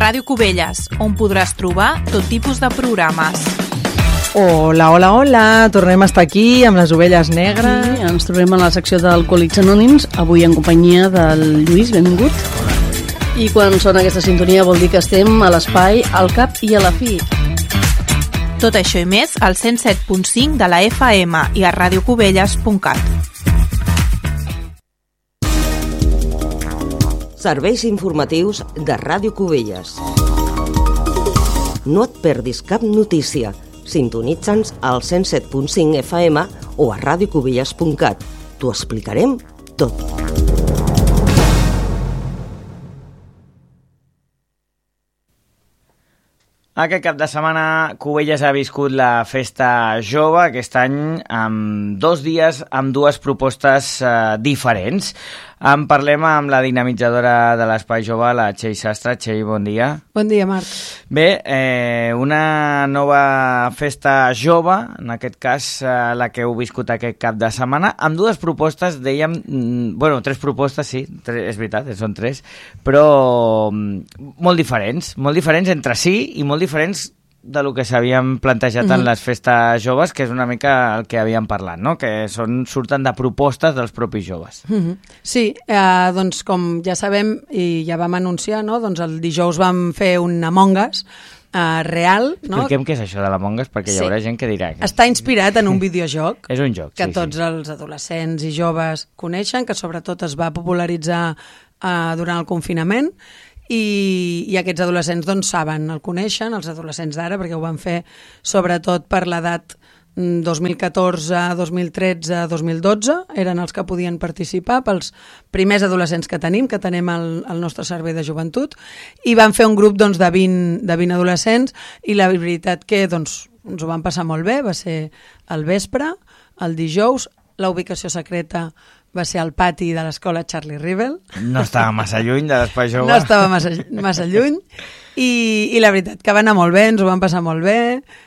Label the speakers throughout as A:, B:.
A: Ràdio Cubelles, on podràs trobar tot tipus de programes.
B: Hola, hola, hola, tornem a estar aquí amb les ovelles negres.
C: Sí, ens trobem a la secció d'Alcohòlics Anònims, avui en companyia del Lluís, benvingut. I quan sona aquesta sintonia vol dir que estem a l'espai, al cap i a la fi.
A: Tot això i més al 107.5 de la FM i a radiocubelles.cat.
D: Serveis informatius de Ràdio Cubelles. No et perdis cap notícia. Sintonitza'ns al 107.5 FM o a radiocubelles.cat. T'ho explicarem tot.
E: Aquest cap de setmana Cubelles ha viscut la Festa Jove, aquest any amb 2 dies amb 2 propostes diferents. En parlem amb la dinamitzadora de l'Espai Jove, la Txell Sastre. Txell, bon dia.
B: Bon dia, Marc.
E: Bé, una nova festa jove, en aquest cas la que heu viscut aquest cap de setmana, amb 2 propostes, dèiem, 3 propostes, sí, és veritat, són 3, però molt diferents entre si i molt diferents de lo que s'havien plantejat en les festes joves, que és una mica el que havíem parlat, no? Que surten de propostes dels propis joves.
B: Sí, doncs com ja sabem i ja vam anunciar, no? Doncs el dijous vam fer un Among Us real. No?
E: Expliquem què és això de l'Among Us, perquè hi haurà gent que dirà...
B: Està inspirat en un videojoc.
E: És un joc,
B: que tots els adolescents i joves coneixen, que sobretot es va popularitzar durant el confinament, i aquests adolescents doncs saben, el coneixen, els adolescents d'ara, perquè ho van fer sobretot per l'edat 2014, 2013, 2012, eren els que podien participar, pels primers adolescents que tenim al nostre servei de joventut, i van fer un grup doncs, de 20 adolescents, i la veritat que doncs, ens ho vam passar molt bé, va ser al vespre, el dijous, la ubicació secreta va ser al pati de l'escola Charlie Rivel.
E: No estava massa lluny de l'Espai Jove.
B: No estava massa lluny i la veritat que va anar molt bé, ens ho vam passar molt bé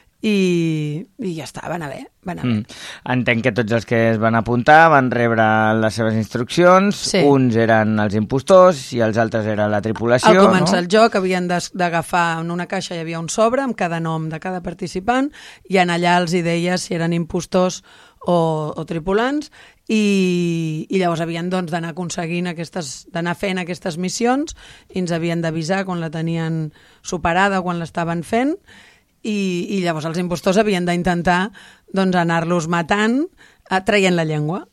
B: i ja està, va anar bé.
E: Entenc que tots els que es van apuntar van rebre les seves instruccions, sí. Uns eren els impostors i els altres era la tripulació.
B: Al començar el joc havien d'agafar en una caixa, hi havia un sobre amb cada nom de cada participant i en allà els hi deia si eren impostors o tripulants i llavors havien doncs, d'anar aconseguint d'anar fent aquestes missions i ens havien d'avisar quan la tenien superada, quan l'estaven fent i llavors els impostors havien d'intentar doncs, anar-los matant traient la llengua.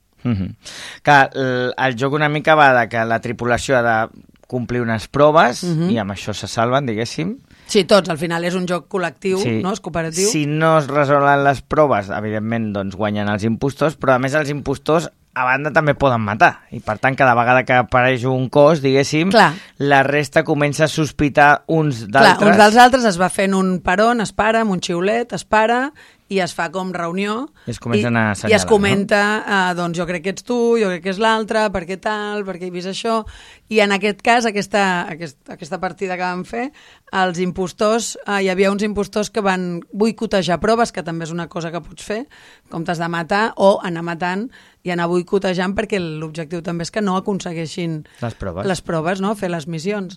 E: Que el joc una mica va de que la tripulació ha de complir unes proves i amb això se salven, diguéssim.
B: Sí, tots, al final és un joc col·lectiu, sí. No? És cooperatiu.
E: Si no es resolen les proves, evidentment doncs, guanyen els impostors, però a més els impostors a banda també poden matar, i per tant cada vegada que apareix un cos, diguéssim, clar. La resta comença a sospitar uns d'altres.
B: Clar, uns dels altres es va fent un peron, es para, amb un xiulet, es para i es fa com reunió
E: i es comencen a assenyalar,
B: i es comenta, no? Doncs jo crec que ets tu, jo crec que és l'altre, per què tal, per què he vist això, i en aquest cas, aquesta partida que vam fer, els impostors, hi havia uns impostors que van boicotejar proves, que també és una cosa que pots fer, com t'has de matar o anar matant i anar boicotejant, perquè l'objectiu també és que no aconsegueixin les proves, no? Fer les missions.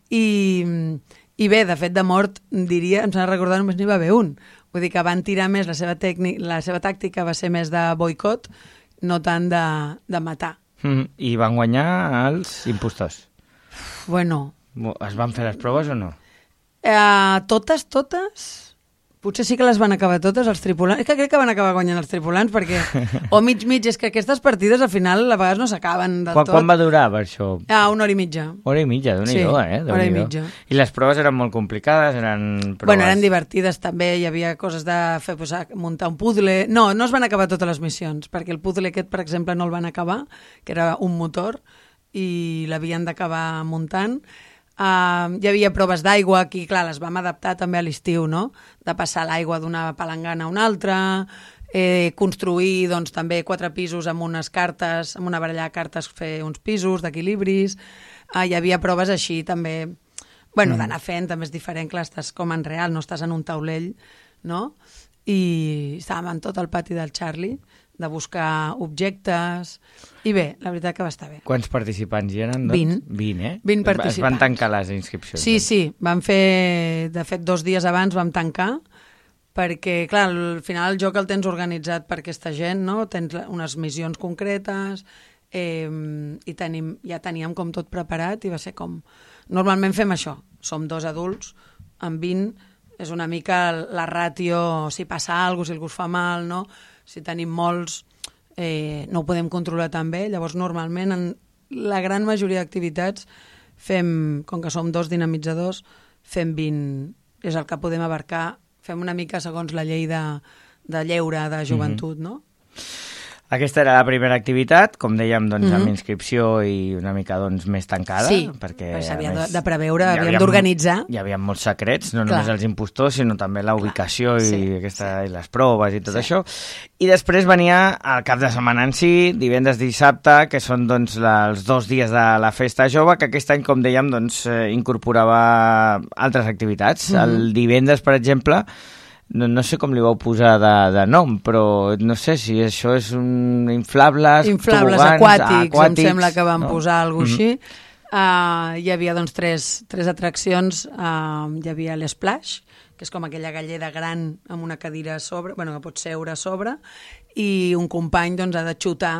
B: I bé, de fet, de mort, diria, em sembla recordar, només n'hi va haver un. Vull dir que van tirar més, la seva tàctica va ser més de boicot, no tant de matar.
E: I van guanyar els impostors?
B: Bueno.
E: Es van fer les proves o no?
B: Totes? Potser sí que les van acabar totes, els tripulants. És que crec que van acabar guanyant els tripulants, perquè... O mig, és que aquestes partides al final a vegades no s'acaben del tot.
E: Quan va durar per això?
B: 1 hora i mitja.
E: Hora i mitja, Déu-n'hi-do,
B: hora i mitja.
E: I les proves eren molt complicades? Eren
B: eren divertides també, hi havia coses de fer, muntar un puzzle... No es van acabar totes les missions, perquè el puzzle aquest, per exemple, no el van acabar, que era un motor, i l'havien d'acabar muntant. Hi havia proves d'aigua, aquí, clar, les vam adaptar també a l'estiu, no? De passar l'aigua d'una palangana a una altra, construir doncs, també 4 pisos amb unes cartes, amb una baralla de cartes, fer uns pisos d'equilibris. Hi havia proves així també, d'anar fent, també és diferent, clar, estàs com en real, no estàs en un taulell, no? I estàvem en tot el pati del Charlie, de buscar objectes, i bé, la veritat que va estar bé.
E: Quants participants hi eren?
B: 20.
E: 20
B: participants.
E: Es van tancar les inscripcions.
B: Sí, vam fer, de fet 2 dies abans vam tancar, perquè, clar, al final el joc el tens organitzat per aquesta gent, no? Tens unes missions concretes, i ja teníem com tot preparat, i va ser com... Normalment fem això, som 2 adults, amb 20, és una mica la ràtio, si passa alguna cosa, si algú es fa mal, no? Si tenim molts, no ho podem controlar tan bé, llavors normalment en la gran majoria d'activitats fem, com que som 2 dinamitzadors, fem 20, és el que podem abarcar, fem una mica segons la llei de lleure, de joventut, no?
E: Aquesta era la primera activitat, com dèiem, doncs, amb inscripció i una mica doncs, més tancada.
B: Sí,
E: perquè
B: s'havia de preveure, havíem d'organitzar.
E: Hi havia molts secrets, no només els impostors, sinó també la ubicació i les proves i tot això. I després venia el cap de setmana en si, divendres, dissabte, que són doncs, els 2 dies de la festa jove, que aquest any, com dèiem, doncs, incorporava altres activitats. El divendres, per exemple, no sé com li vau posar de nom, però no sé si això és inflables tobogans,
B: aquàtics, em sembla que vam posar alguna cosa així. Hi havia doncs 3 atraccions. Hi havia l'Splash, que és com aquella galleda gran amb una cadira a sobre, que pot seure a sobre, i un company doncs, ha de xutar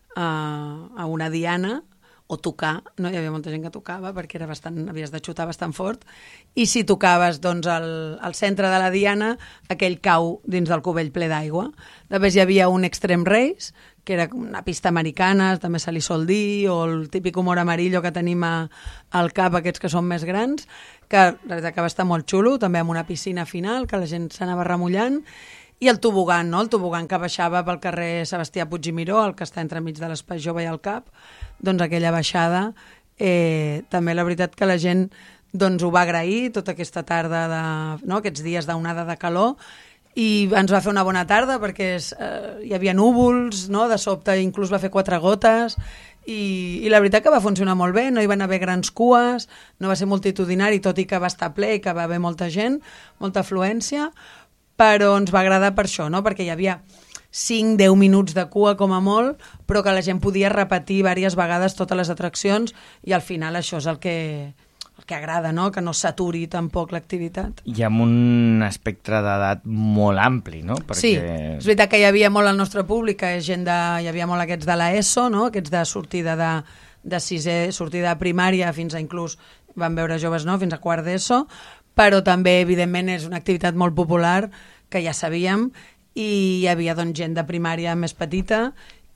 B: a una diana o tocar, no? Hi havia molta gent que tocava perquè havies de xutar bastant fort, i si tocaves doncs, al centre de la diana, aquell cau dins del cubell ple d'aigua. Després hi havia un Extreme Race, que era una pista americana, també se li sol dir, o el típic humor amarillo que tenim al cap, aquests que són més grans, que la veritat que va estar molt xulo, també amb una piscina final, que la gent s'anava remullant, i el tobogan, no? El tobogan que baixava pel carrer Sebastià Puig i Miró, el que està entremig de l'Espai Jove i el CAP, doncs aquella baixada, també la veritat que la gent doncs, ho va agrair tota aquesta tarda, aquests dies d'onada de calor, i ens va fer una bona tarda perquè hi havia núvols, no? De sobte inclús va fer 4 gotes, i la veritat que va funcionar molt bé, no hi van haver grans cues, no va ser multitudinari, tot i que va estar ple i que va haver molta gent, molta afluència, però ens va agradar per això, no? Perquè hi havia 5-10 minuts de cua com a molt, però que la gent podia repetir diverses vegades totes les atraccions, i al final això és el que agrada, no? Que no s'aturi tampoc l'activitat.
E: I amb un espectre d'edat molt ampli, no? Perquè...
B: Sí, és veritat que hi havia molt al nostre públic, hi havia molt aquests de l'ESO, no? Aquests de sortida de sisè, sortida de primària, fins a inclús van veure joves, no? Fins a quart d'ESO, però també, evidentment, és una activitat molt popular, que ja sabíem, i hi havia doncs, gent de primària més petita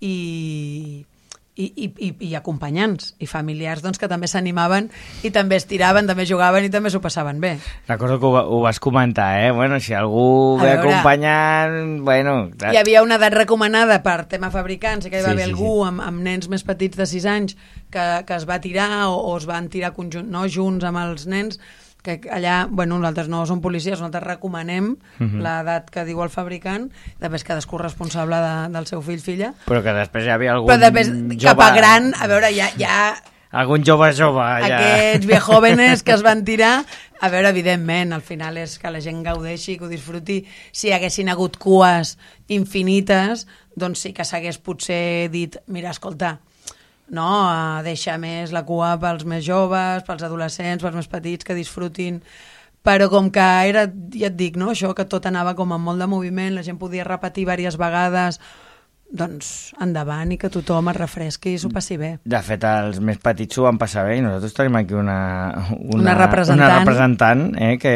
B: i acompanyants i familiars doncs, que també s'animaven i també estiraven, també jugaven i també s'ho passaven bé.
E: Recordo que ho vas comentar, Bueno, si algú ve acompanyant... Bueno,
B: hi havia una edat recomanada per tema fabricants, que hi va haver algú amb nens més petits de 6 anys que es va tirar o es van tirar junts amb els nens, que allà, nosaltres no som policies, nosaltres recomanem l'edat que diu el fabricant, després cadascú responsable del seu fill, filla.
E: Però que després hi havia algun
B: Però després,
E: jove...
B: cap a gran, a veure, ja...
E: Algun jove, ja...
B: Aquests viejóvenes que es van tirar, a veure, evidentment, al final és que la gent gaudeixi, que ho disfruti. Si haguessin hagut cues infinites, doncs sí que s'hagués potser dit, mira, escolta, no, deixar més la cua pels més joves, pels adolescents, pels més petits, que disfrutin, però com que era, ja et dic, no, això que tot anava com amb molt de moviment, la gent podia repetir diverses vegades, doncs endavant i que tothom es refresqui i s'ho passi bé.
E: De fet, els més petits s'ho van passar bé i nosaltres tenim aquí una
B: representant
E: que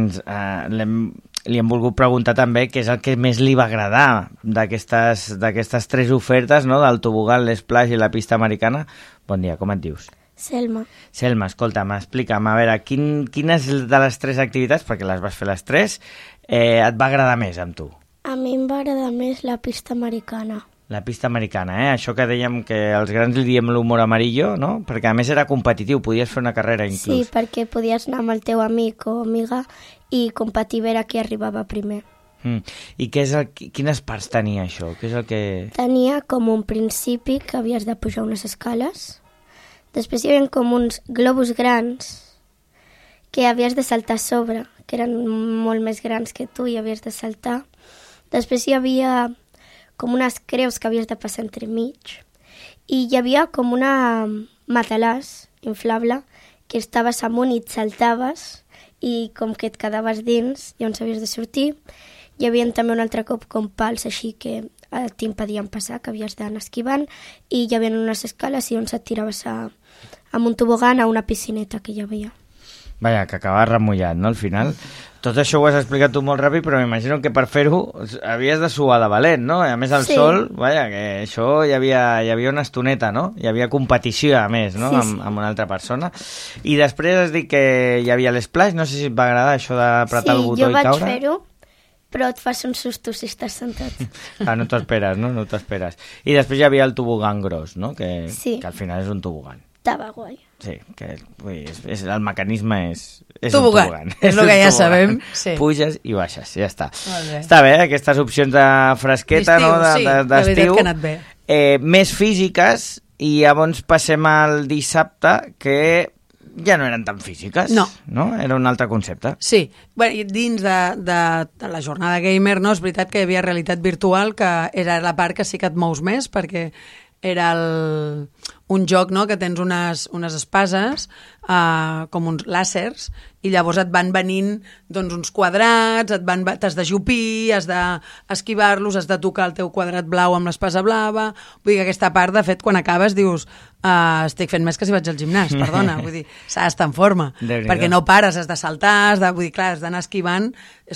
E: li hem volgut preguntar també què és el que més li va agradar d'aquestes 3 ofertes, no? Del tobogan, l'Splash i la pista americana. Bon dia, com et dius?
F: Selma.
E: Selma, escolta'm, explica'm, a veure, quines de les 3 activitats, perquè les vas fer les 3, et va agradar més amb tu?
F: A mi em va agradar més la pista americana.
E: La pista americana, Això que dèiem que els grans li diem l'humor amarillo, no? Perquè a més era competitiu, podies fer una carrera inclús.
F: Sí, perquè podies anar amb el teu amic o amiga i competir a veure qui arribava primer.
E: I quines parts tenia això? Què és el que...
F: Tenia com un principi que havies de pujar unes escales. Després hi havia com uns globus grans que havies de saltar a sobre, que eren molt més grans que tu i havies de saltar. Després hi havia com unes creus que havies de passar entremig, i hi havia com una matalàs inflable que estaves amunt i et saltaves i com que et quedaves dins i on havies de sortir. Hi havia també un altre cop com pals així que t'impedien passar, que havies d'anar esquivant, i hi havia unes escales i on et tiraves amb un tobogan a una piscineta que hi havia.
E: Vaja, que acabava remullat, no, al final. Tot això ho has explicat tu molt ràpid, però m'imagino que per fer-ho havies de suar de valent, no? A més, el sol, vaja, que això hi havia una estoneta, no? Hi havia competició, a més, no?
F: Sí.
E: Amb una altra persona. I després has dit que hi havia l'esplash, no sé si et va agradar això d'apretar el botó i caure.
F: Sí, jo vaig fer-ho, però et fas un susto si estàs sentat.
E: No t'ho esperes, no? No t'ho esperes. I després hi havia el tobogan gros, no? Que al final és un tobogan.
F: Estava guai.
E: Sí, que el mecanisme és
B: tobogan.
E: Un tobogan.
B: És el que ja sabem. Sí.
E: Puges i baixes, ja està. Està bé, aquestes opcions de fresqueta, no?
B: D'estiu,
E: de
B: veritat que ha anat bé.
E: Més físiques, i llavors passem al dissabte, que ja no eren tan físiques.
B: No.
E: Era un altre concepte.
B: Sí. Bueno, i dins de la jornada gamer, no, és veritat que hi havia realitat virtual, que era la part que sí que et mous més, perquè era un joc, no?, que tens unes espases com uns làsers, i llavors et van venint doncs, uns quadrats, t'has d'ajupir, has d'esquivar-los, has de tocar el teu quadrat blau amb l'espasa blava. Vull dir que aquesta part, de fet, quan acabes dius estic fent més que si vaig al gimnàs, perdona, vull dir, s'ha d'estar en forma, perquè no pares, has de saltar, vull dir, clar, has d'anar esquivant,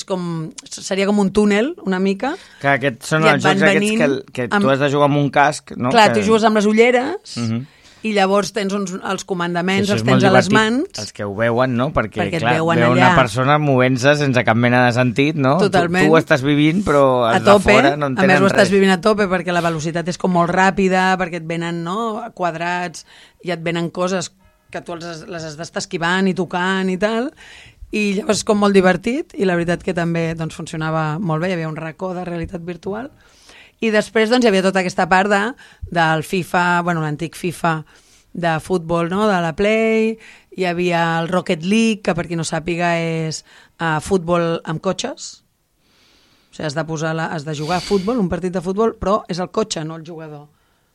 B: seria com un túnel, una mica.
E: Que aquests són els jocs aquests que tu has de jugar amb un casc, no?
B: Clar, tu jugues amb les ulleres, i llavors tens els comandaments, els tens a les mans.
E: Els que ho veuen, no? Perquè clar, veu
B: allà
E: una persona movent-se sense cap mena de sentit, no?
B: Totalment.
E: Tu ho estàs vivint, però els de fora no en tenen res.
B: A més, ho estàs vivint a tope, perquè la velocitat és com molt ràpida, perquè et venen quadrats i et venen coses que tu les has d'estar esquivant i tocant i tal, i llavors és com molt divertit, i la veritat que també doncs, funcionava molt bé, hi havia un racó de realitat virtual. I després doncs, hi havia tota aquesta part del FIFA, l'antic FIFA de futbol, no?, de la Play, hi havia el Rocket League, que per qui no sàpiga és futbol amb cotxes, o sigui, has de jugar a futbol, un partit de futbol, però és el cotxe, no el jugador.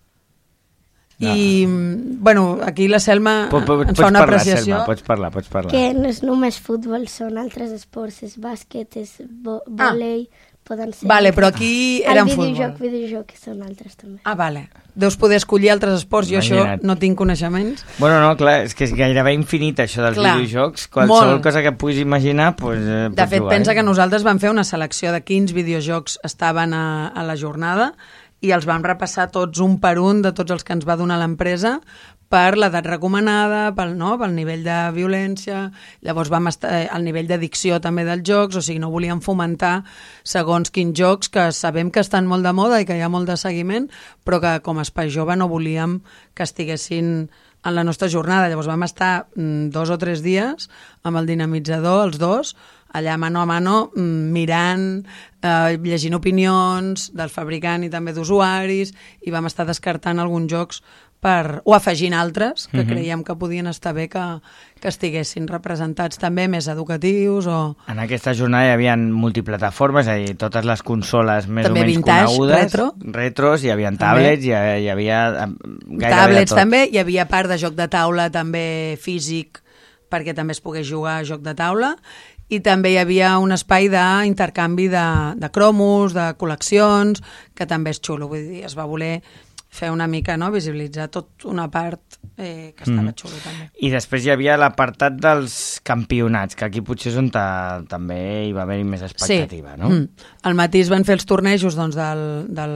B: I, aquí la Selma ens fa una apreciació.
E: Selma, pots parlar.
F: Que no és només futbol, són altres esports, és bàsquet, és vòlei, poden ser...
B: Vale, però aquí eren futbol.
F: El videojoc són altres també.
B: Vale. Deus poder escollir altres esports, jo això no tinc coneixements.
E: Bueno, no, clar, és que és gairebé infinit això dels videojocs, qualsevol cosa que puguis imaginar, doncs pots
B: de fet, pensa que nosaltres vam fer una selecció de quins videojocs estaven a la jornada, i els vam repassar tots un per un de tots els que ens va donar l'empresa per l'edat recomanada, pel nivell de violència, llavors vam estar al nivell d'addicció també dels jocs, o sigui, no volíem fomentar segons quins jocs que sabem que estan molt de moda i que hi ha molt de seguiment, però que com a espai jove no volíem que estiguessin en la nostra jornada. Llavors vam estar 2 o 3 dies amb el dinamitzador, els dos, allà mano a mano, mirant, llegint opinions del fabricant i també d'usuaris, i vam estar descartant alguns jocs o afegint altres que creiem que podien estar bé que estiguessin representats també, més educatius o...
E: En aquesta jornada hi havia multiplataformes, és a dir, totes les consoles més
B: també
E: o menys
B: vintage,
E: conegudes, retros, hi havia tablets, hi havia gairebé
B: tablets
E: tot.
B: També, hi havia part de joc de taula també físic, perquè també es pogués jugar a joc de taula, i també hi havia un espai d'intercanvi de cromos, de col·leccions, que també és xulo, vull dir, es va voler fer una mica, no?, visibilitzar tot una part que estava xulo també.
E: I després hi havia l'apartat dels campionats, que aquí potser és on també hi va haver-hi més expectativa, no?
B: Al matí es van fer els tornejos del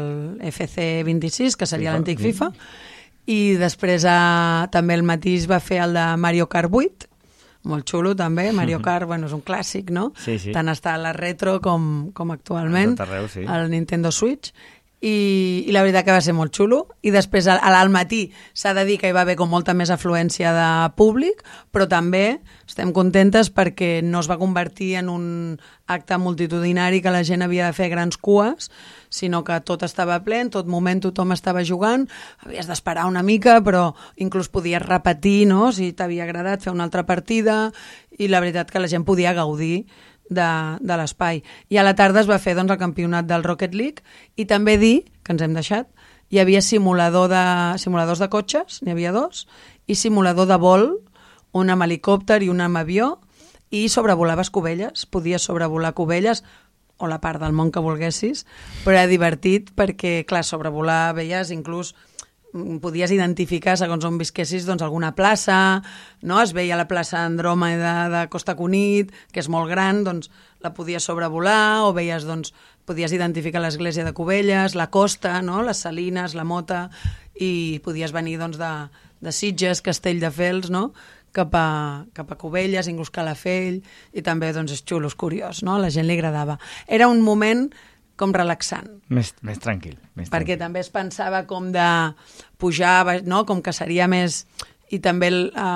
B: FC26, que seria l'antic FIFA, i després també al matí es va fer el de Mario Kart 8, molt xulo també, Mario Kart, és un clàssic, no?
E: Sí.
B: Tant està a la retro com actualment,
E: arreu, sí.
B: al Nintendo Switch, i la veritat que va ser molt xulo. I després al matí s'ha de dir que hi va haver com molta més afluència de públic, però també estem contentes perquè no es va convertir en un acte multitudinari que la gent havia de fer grans cues, sinó que tot estava ple, en tot moment tothom estava jugant, havies d'esperar una mica, però inclús podies repetir, no?, si t'havia agradat fer una altra partida, i la veritat que la gent podia gaudir de l'espai. I a la tarda es va fer doncs, el campionat del Rocket League, i també dir que ens hem deixat. Hi havia simuladors de cotxes, n'hi havia 2, i simulador de vol, un amb helicòpter i un amb avió, i sobrevolaves Cubelles, podies sobrevolar Cubelles, o la part del món que volguessis, però era divertit perquè, clar, sobrevolar veies inclús podies identificar, segons on visquessis, doncs, alguna plaça, no? Es veia la plaça Andròmeda de Costa Cunit, que és molt gran, doncs la podies sobrevolar, o veies, doncs, podies identificar l'església de Cubelles, la costa, no? Les Salines, la Mota, i podies venir, doncs, de Sitges, Castelldefels, no? Cap a Cubelles, inclús Calafell, i també, doncs, és xulo, és curiós, no? A la gent li agradava. Era un moment com relaxant.
E: Més tranquil.
B: Perquè també es pensava com de pujar, no? Com que seria més... I també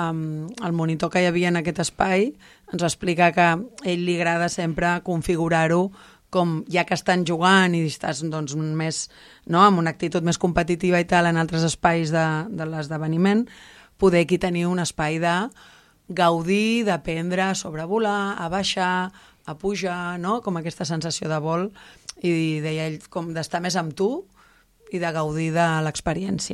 B: el monitor que hi havia en aquest espai ens va explicar que a ell li agrada sempre configurar-ho com ja que estan jugant i estàs doncs, més, no? Amb una actitud més competitiva i tal en altres espais de l'esdeveniment, poder aquí tenir un espai de gaudir, d'aprendre a sobrevolar, a baixar, a pujar, no? Com aquesta sensació de vol, i deia ell com d'estar més amb tu i de gaudir de l'experiència.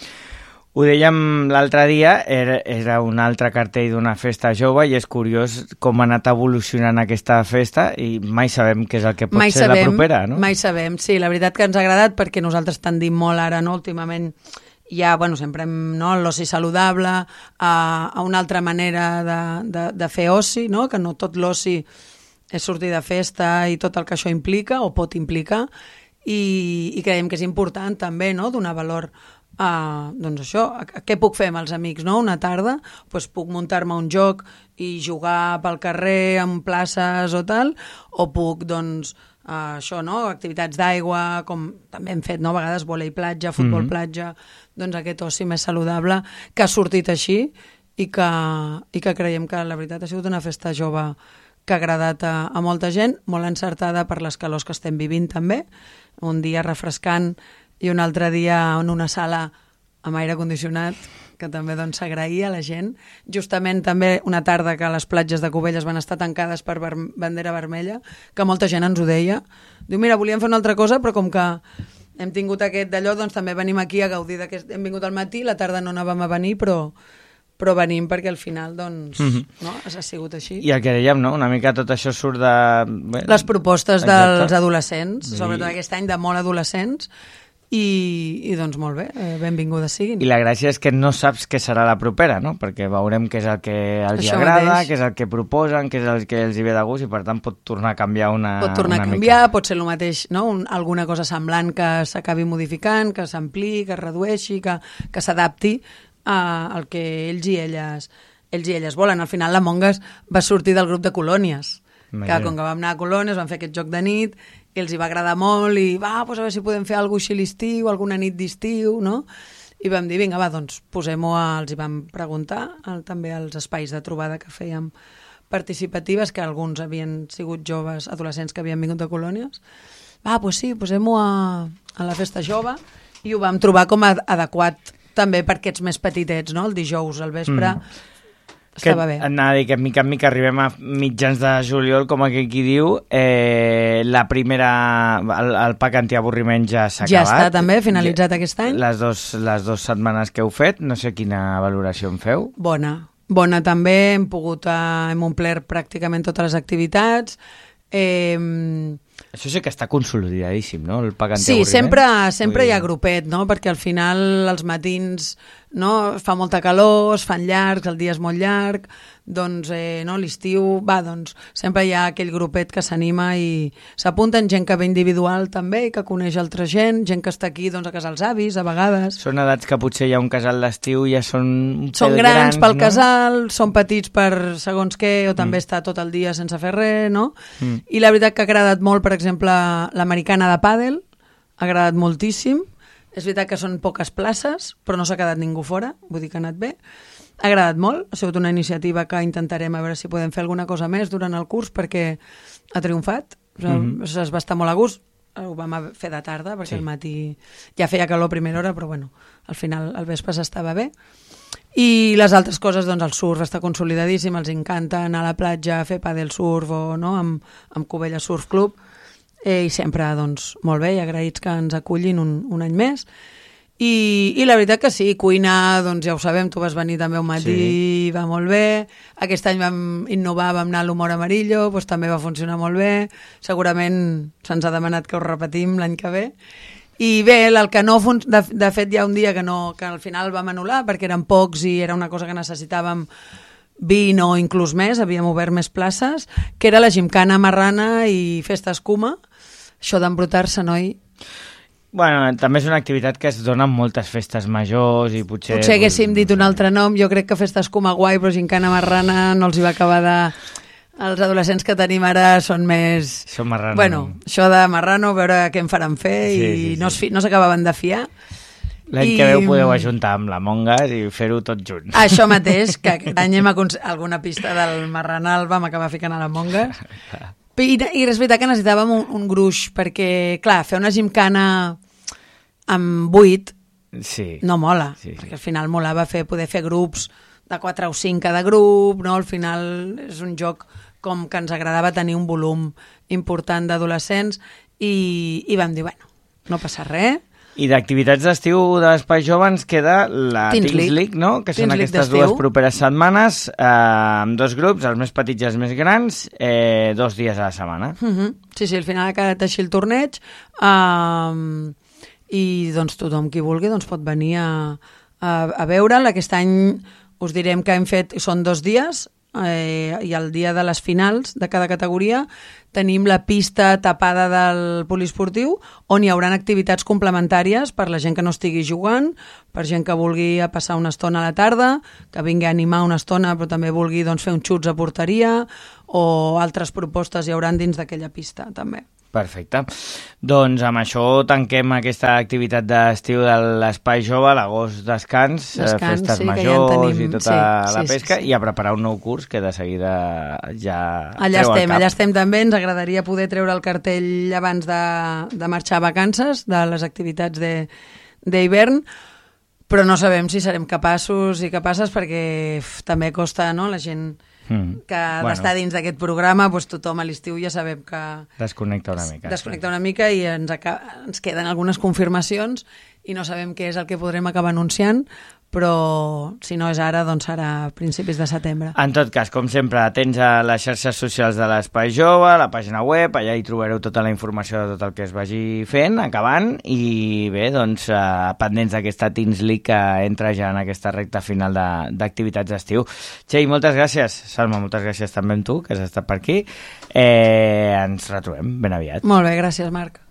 E: Ho dèiem l'altre dia, era un altre cartell d'una festa jove i és curiós com ha anat evolucionant aquesta festa i mai sabem què és el que pot ser la propera, no?
B: Mai sabem, sí, la veritat que ens ha agradat perquè nosaltres tendim molt ara, no? Últimament ja, bueno, sempre no? L'oci saludable, a una altra manera de fer oci, no? Que no tot l'oci és sortir de festa i tot el que això implica o pot implicar, i creiem que és important també, no? Donar valor a, doncs això, a què puc fer amb els amics, no? Una tarda, doncs puc muntar-me un joc i jugar pel carrer en places o tal, o puc, doncs, això, no? Activitats d'aigua, com també hem fet, no? A vegades vòlei platja, futbol platja, doncs aquest oci més saludable que ha sortit així i que creiem que la veritat ha sigut una festa jove que ha agradat a molta gent, molt encertada per les calors que estem vivint també, un dia refrescant i un altre dia en una sala amb aire condicionat, que també doncs s'agraïa a la gent. Justament també una tarda que les platges de Cubelles van estar tancades per bandera vermella, que molta gent ens ho deia. Diu, mira, volíem fer una altra cosa, però com que hem tingut aquest d'allò, doncs també venim aquí a gaudir d'aquest... Hem vingut al matí, la tarda no anàvem a venir, però venim perquè al final, doncs, no? Ha sigut així.
E: I el que dèiem, no? Una mica tot això surt de... Bé,
B: les propostes dels adolescents, sobretot aquest any de molt adolescents, i doncs molt bé, benvinguda siguin.
E: I la gràcia és que no saps què serà la propera, no? Perquè veurem què és el que els agrada, què és el que proposen, què és el que els hi ve de gust, i per tant pot tornar a canviar una mica.
B: Pot tornar a canviar, pot ser el mateix, no? Alguna cosa semblant que s'acabi modificant, que s'ampliï, que es redueixi, que s'adapti al que ells i elles volen. Al final la Monges va sortir del grup de colònies, que com que vam anar a colònies vam fer aquest joc de nit i els hi va agradar molt i doncs a veure si podem fer alguna cosa així a l'estiu, alguna nit d'estiu, no? I vam dir, vinga, doncs posem-ho, els hi vam preguntar també als espais de trobada que fèiem participatives, que alguns havien sigut joves, adolescents que havien vingut de colònies. Doncs sí, posem-ho a la festa jove, i ho vam trobar com adequat també per aquests més petitets, no? El dijous al vespre estava bé.
E: Anava a dir que mica en mica arribem a mitjans de juliol, com aquell qui diu, la primera, el pack antiavorriment ja s'ha acabat.
B: Ja està també, finalitzat aquest any.
E: Les dues setmanes que heu fet, no sé quina valoració en feu.
B: Bona també, hem omplert pràcticament totes les activitats.
E: Això sí que està consolidadíssim, no? El pack antiavorriment.
B: Sí, sempre hi ha grupet, no? Perquè al final els matins, no? Fa molta calor, es fan llargs, el dia és molt llarg, doncs no? L'estiu, doncs sempre hi ha aquell grupet que s'anima i s'apunten gent que ve individual també, que coneix altra gent que està aquí doncs a casa els avis, a vegades.
E: Són edats que potser hi ha un casal d'estiu i ja són un
B: són grans pel casal, són petits per segons què, o també està tot el dia sense fer res, no? I la veritat que ha agradat molt, per exemple, l'americana de pàdel, ha agradat moltíssim. És veritat que són poques places, però no s'ha quedat ningú fora, vull dir que ha anat bé. Ha agradat molt, ha sigut una iniciativa que intentarem a veure si podem fer alguna cosa més durant el curs, perquè ha triomfat, es va estar molt a gust. Ho vam fer de tarda, perquè al matí ja feia calor a primera hora, però bueno, al final al vespre s'estava bé. I les altres coses, doncs el surf està consolidadíssim, els encanta anar a la platja a fer pàdel surf o no, amb Cubelles Surf Club, i sempre, doncs, molt bé, i agraïts que ens acullin un any més. I la veritat que sí, cuinar, doncs ja ho sabem, tu vas venir també un matí, va molt bé. Aquest any vam innovar, vam anar a l'humor amarillo, doncs també va funcionar molt bé. Segurament se'ns ha demanat que ho repetim l'any que ve. I bé, el que no... De fet, hi ha un dia que al final vam anul·lar perquè eren pocs i era una cosa que necessitàvem 20 o inclús més, havíem obert més places, que era la gimcana marrana i festa escuma. Això d'embrutar-se, noi...
E: Bueno, també és una activitat que es dona en moltes festes majors i potser
B: haguéssim dit un altre nom, jo crec que festa escuma guai, però gincana marrana no els hi va acabar de... Els adolescents que tenim ara són més...
E: Són marrano.
B: Bueno, això de marrano, veure què em faran fer i no s'acabaven de fiar.
E: L'any que ve ho podeu ajuntar amb la Mongas i fer-ho tot junt.
B: Això mateix, que aquest any hem alguna pista del marranal vam acabar ficant a la Mongas. I és veritat que necessitàvem un gruix, perquè, clar, fer una gimcana amb 8 no mola, perquè al final molava poder fer grups de 4 o 5 cada grup, no? Al final és un joc com que ens agradava tenir un volum important d'adolescents i vam dir, bueno, no passa res.
E: I d'activitats d'estiu de l'Espai Jove ens queda la Teens League, no? Que són aquestes dues properes setmanes, amb 2 grups, els més petits i els més grans, 2 dies a la setmana.
B: Sí, al final ha quedat així el torneig, i doncs tothom qui vulgui pot venir a veure'l. Aquest any us direm que hem fet, són 2 dies, i el dia de les finals de cada categoria tenim la pista tapada del poliesportiu on hi haurà activitats complementàries per la gent que no estigui jugant, per gent que vulgui passar una estona a la tarda, que vingui a animar una estona però també vulgui fer uns xuts a porteria o altres propostes hi hauran dins d'aquella pista també.
E: Perfecte. Doncs amb això tanquem aquesta activitat d'estiu de l'Espai Jove, l'agost descans, festes majors i tota la pesca, i a preparar un nou curs que de seguida ja
B: allà estem també. Ens agradaria poder treure el cartell abans de marxar a vacances de les activitats d'hivern, però no sabem si serem capaços i capaces perquè també costa, no?, la gent que d'estar dins d'aquest programa, tothom a l'estiu ja sabem que...
E: Desconnecta una
B: mica i ens queden algunes confirmacions i no sabem què és el que podrem acabar anunciant, però si no és ara, doncs serà a principis de setembre.
E: En tot cas, com sempre, atents a les xarxes socials de l'Espai Jove, la pàgina web, allà hi trobareu tota la informació de tot el que es vagi fent, acabant, i bé, doncs, pendents d'aquesta Teens League que entra ja en aquesta recta final d'activitats d'estiu. Txell, moltes gràcies. Salma, moltes gràcies també amb tu, que has estat per aquí. Ens retrobem ben aviat.
B: Molt bé, gràcies, Marc.